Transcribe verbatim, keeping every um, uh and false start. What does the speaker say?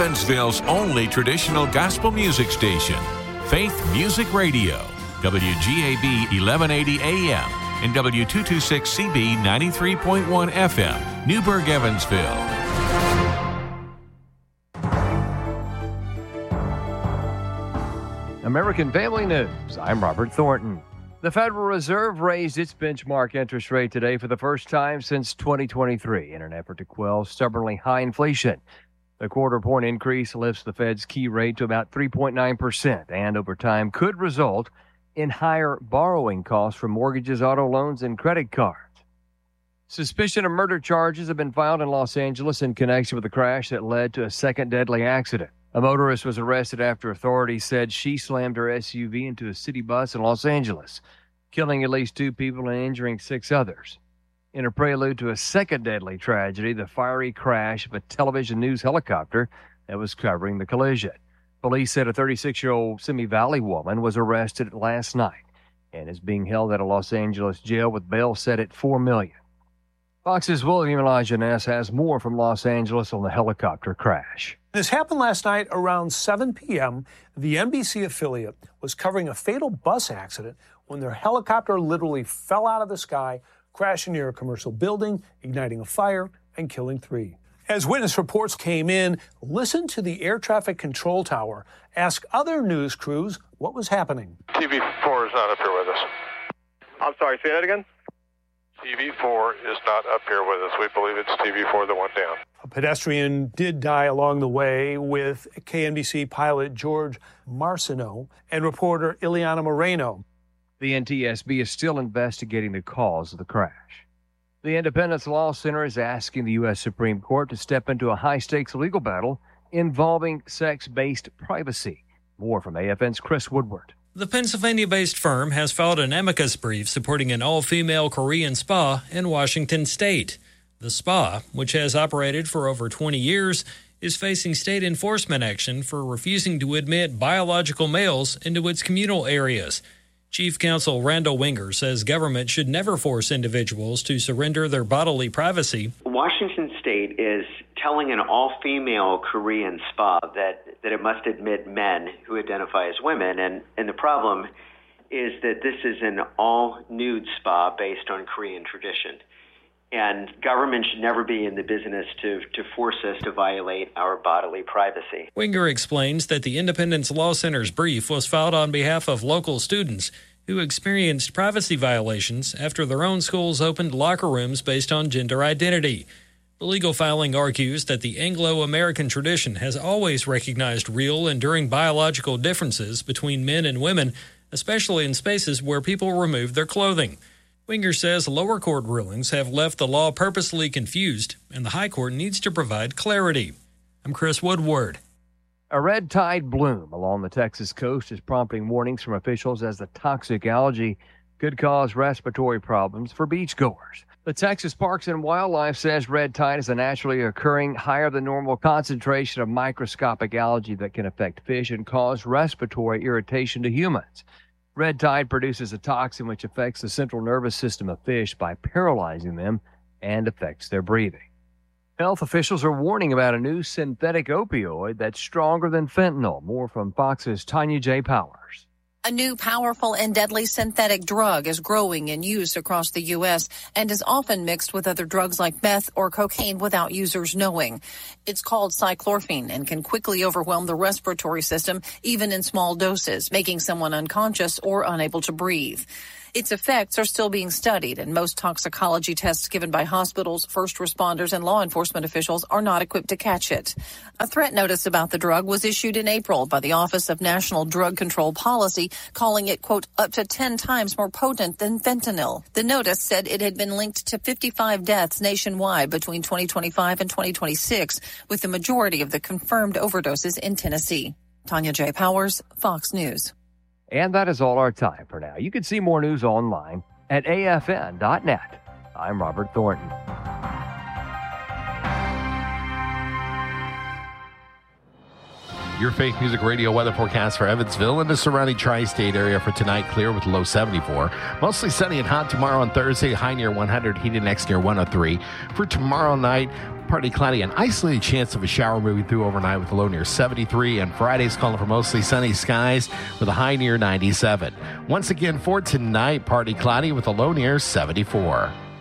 Evansville's only traditional gospel music station, Faith Music Radio, W G A B eleven eighty A M and W two twenty-six C B ninety-three point one F M, Newburgh, Evansville. American Family News. I'm Robert Thornton. The Federal Reserve raised its benchmark interest rate today for the first time since twenty twenty-three in an effort to quell stubbornly high inflation. The quarter point increase lifts the Fed's key rate to about three point nine percent and over time could result in higher borrowing costs for mortgages, auto loans, and credit cards. Suspicion of murder charges have been filed in Los Angeles in connection with the crash that led to a second deadly accident. A motorist was arrested after authorities said she slammed her S U V into a city bus in Los Angeles, killing at least two people and injuring six others. In a prelude to a second deadly tragedy, the fiery crash of a television news helicopter that was covering the collision. Police said a thirty-six-year-old Simi Valley woman was arrested last night and is being held at a Los Angeles jail with bail set at four million dollars. Fox's William Elijah Ness has more from Los Angeles on the helicopter crash. This happened last night around seven p.m. The N B C affiliate was covering a fatal bus accident when their helicopter literally fell out of the sky, crashing near a commercial building, igniting a fire, and killing three. As witness reports came in, listen to the air traffic control tower ask other news crews what was happening. T V four is not up here with us. I'm sorry, say that again? T V four is not up here with us. We believe it's T V four that went down. A pedestrian did die along the way with K N B C pilot George Marciano and reporter Ileana Moreno. The N T S B is still investigating the cause of the crash. The Independence Law Center is asking the U S Supreme Court to step into a high-stakes legal battle involving sex-based privacy. More from A F N's Chris Woodward. The Pennsylvania-based firm has filed an amicus brief supporting an all-female Korean spa in Washington state. The spa, which has operated for over twenty years, is facing state enforcement action for refusing to admit biological males into its communal areas. Chief Counsel Randall Winger says government should never force individuals to surrender their bodily privacy. Washington state is telling an all-female Korean spa that, that it must admit men who identify as women, and, and the problem is that this is an all-nude spa based on Korean tradition. And government should never be in the business to, to force us to violate our bodily privacy. Winger explains that the Independence Law Center's brief was filed on behalf of local students who experienced privacy violations after their own schools opened locker rooms based on gender identity. The legal filing argues that the Anglo-American tradition has always recognized real, enduring biological differences between men and women, especially in spaces where people remove their clothing. Winger says lower court rulings have left the law purposely confused, and the High Court needs to provide clarity. I'm Chris Woodward. A red tide bloom along the Texas coast is prompting warnings from officials as the toxic algae could cause respiratory problems for beachgoers. The Texas Parks and Wildlife says red tide is a naturally occurring higher than normal concentration of microscopic algae that can affect fish and cause respiratory irritation to humans. Red tide produces a toxin which affects the central nervous system of fish by paralyzing them and affects their breathing. Health officials are warning about a new synthetic opioid that's stronger than fentanyl. More from Fox's Tanya J. Powers. A new powerful and deadly synthetic drug is growing and used across the U S and is often mixed with other drugs like meth or cocaine without users knowing. It's called cyclorphine and can quickly overwhelm the respiratory system, even in small doses, making someone unconscious or unable to breathe. Its effects are still being studied, and most toxicology tests given by hospitals, first responders, and law enforcement officials are not equipped to catch it. A threat notice about the drug was issued in April by the Office of National Drug Control Policy, calling it, quote, up to ten times more potent than fentanyl. The notice said it had been linked to fifty-five deaths nationwide between twenty twenty-five and twenty twenty-six, with the majority of the confirmed overdoses in Tennessee. Tanya J. Powers, Fox News. And that is all our time for now. You can see more news online at A F N dot net. I'm Robert Thornton. Your Faith Music Radio weather forecast for Evansville and the surrounding tri-state area for tonight. Clear with low seventy-four. Mostly sunny and hot tomorrow on Thursday. High near one hundred. Heated next near one oh three. For tomorrow night, partly cloudy, an isolated chance of a shower moving through overnight with a low near seventy-three. And Friday's calling for mostly sunny skies with a high near ninety-seven. Once again for tonight, partly cloudy with a low near seventy-four.